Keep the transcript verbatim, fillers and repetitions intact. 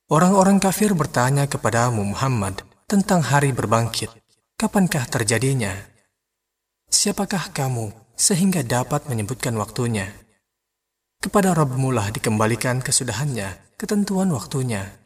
Orang-orang kafir bertanya kepadamu Muhammad tentang hari berbangkit. Kapankah terjadinya? Siapakah kamu sehingga dapat menyebutkan waktunya? Kepada Rabbmu lah dikembalikan kesudahannya, ketentuan waktunya.